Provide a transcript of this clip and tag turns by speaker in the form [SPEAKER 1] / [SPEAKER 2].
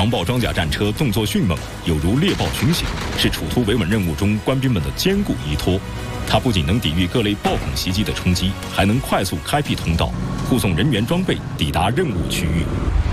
[SPEAKER 1] 防暴装甲战车动作迅猛，有如猎豹群行，是处突维稳任务中官兵们的坚固依托。它不仅能抵御各类爆恐袭击的冲击，还能快速开辟通道，护送人员装备抵达任务区域。